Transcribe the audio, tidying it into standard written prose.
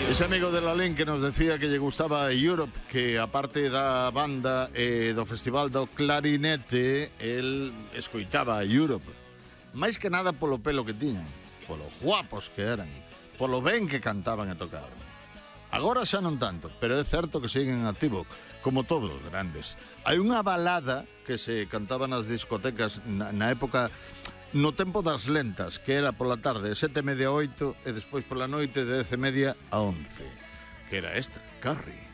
Ese amigo de Lalín que nos decía que lle gustaba Europe, que aparte da banda do Festival do Clarinete, el escoitaba Europe. Mais que nada polo pelo que tiñan, polo guapos que eran, polo ben que cantaban e tocaban. Agora xa non tanto, pero é certo que siguen activo, como todos os grandes. Hai unha balada que se cantaba nas discotecas na época, no tempo das lentas, que era pola tarde 7:30 a 8 e despois pola noite de 10:30 a 11, que era esta, Carrie.